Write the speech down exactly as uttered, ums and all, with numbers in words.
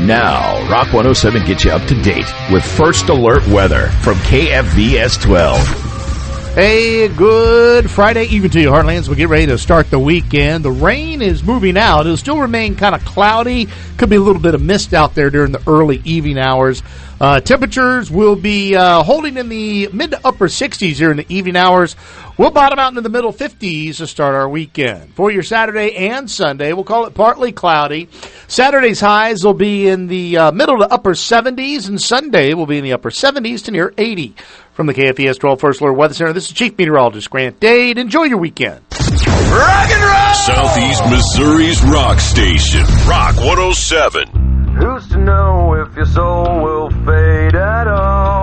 Now, Rock one oh seven gets you up to date with First Alert Weather from K F V S twelve. Hey, good Friday evening to you, Heartlands. We get ready to start the weekend. The rain is moving out. It'll still remain kind of cloudy. Could be a little bit of mist out there during the early evening hours. Uh, temperatures will be uh, holding in the mid to upper sixties here in the evening hours. We'll bottom out into the middle fifties to start our weekend. For your Saturday and Sunday, we'll call it partly cloudy. Saturday's highs will be in the uh, middle to upper seventies, and Sunday will be in the upper seventies to near eighty. From the K F V S twelve First Alert Weather Center, this is Chief Meteorologist Grant Dade. Enjoy your weekend. Rock and roll! Southeast Missouri's rock station, Rock one oh seven. Who's to know if your soul will fade at all?